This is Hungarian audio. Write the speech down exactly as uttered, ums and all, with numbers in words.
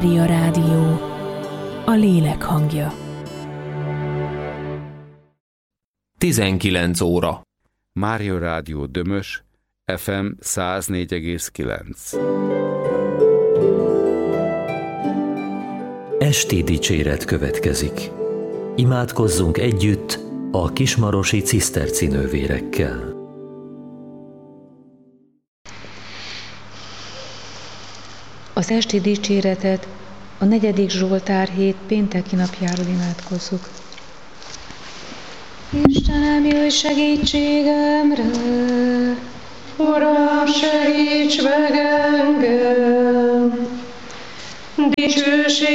Mária Rádió, a lélek hangja. tizenkilenc óra. Mária Rádió Dömös, ef em száz négy egész kilenc. Esti dicséret következik. Imádkozzunk együtt a kismarosi ciszterci nővérekkel. Az esti dicséretet a negyedik Zsoltár hét pénteki napjáról imádkozzuk. Istenem, jöjj segítségemre! Uram, segíts meg engem! Dicsőség